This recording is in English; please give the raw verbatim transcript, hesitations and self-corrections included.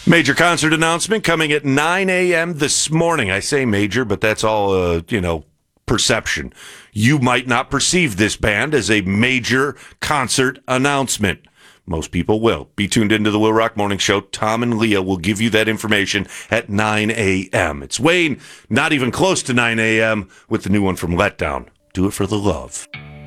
Major concert announcement coming at nine a.m. this morning. I say major, but that's all, uh, you know, perception. You might not perceive this band as a major concert announcement. Most people will. Be tuned into the Will Rock Morning Show. Tom and Leah will give you that information at nine a.m. It's Wayne, not even close to nine a.m. with the new one from Letdown. Do it for the love.